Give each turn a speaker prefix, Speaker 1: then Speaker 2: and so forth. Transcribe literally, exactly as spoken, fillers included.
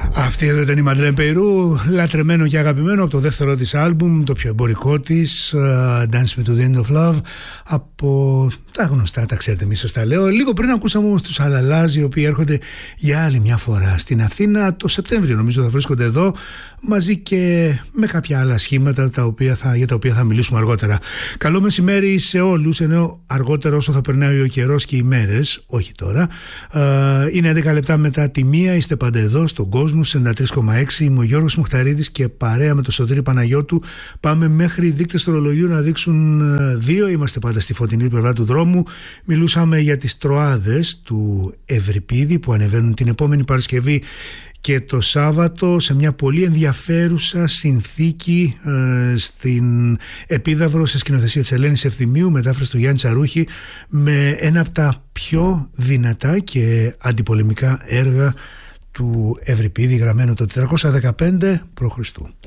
Speaker 1: Αυτή εδώ ήταν η Μαντλέν Πεϊρού, λατρεμένο και αγαπημένο από το δεύτερο της άλμπουμ, το πιο εμπορικό της, uh, Dance Me to the End of Love, από τα γνωστά, τα ξέρετε, μη σας τα λέω. Λίγο πριν ακούσαμε όμως τους Αλαλάζ, οι οποίοι έρχονται για άλλη μια φορά στην Αθήνα το Σεπτέμβριο, νομίζω θα βρίσκονται εδώ, μαζί και με κάποια άλλα σχήματα τα οποία θα, για τα οποία θα μιλήσουμε αργότερα. Καλό μεσημέρι σε όλους, ενώ αργότερα όσο θα περνάει ο καιρός και οι μέρες, όχι τώρα. Uh, είναι έντεκα λεπτά μετά τη μία, είστε πάντα εδώ στον κόσμο, ενενήντα τρία κόμμα έξι. Είμαι ο Γιώργος Μουχταρίδης και παρέα με τον Σωτήρη Παναγιώτου πάμε μέχρι οι δείκτες του ρολογιού να δείξουν δύο. Είμαστε πάντα στη φωτεινή πλευρά του δρόμου. Μιλούσαμε για τις τροάδες του Ευρυπίδη που ανεβαίνουν την επόμενη Παρασκευή και το Σάββατο σε μια πολύ ενδιαφέρουσα συνθήκη ε, στην Επίδαυρο, σε σκηνοθεσία της Ελένης Ευθυμίου, μετάφραση του Γιάννη Τσαρούχη, με ένα από τα πιο δυνατά και αντιπολεμικά έργα του Ευρυπίδη, γραμμένο το τετρακόσια δεκαπέντε π.Χ.